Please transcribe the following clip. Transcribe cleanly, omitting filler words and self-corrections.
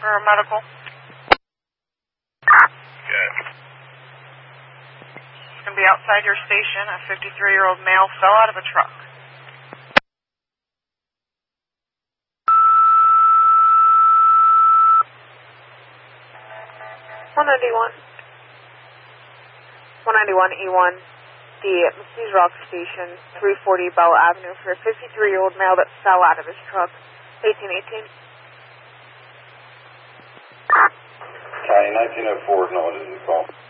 for a medical. Okay. It's going to be outside your station. A 53-year-old male fell out of a truck. E1, the Mesquite Rock Station, 340 Bell Avenue, for a 53-year-old male that fell out of his truck, 1818. County 1904 is not what it is called.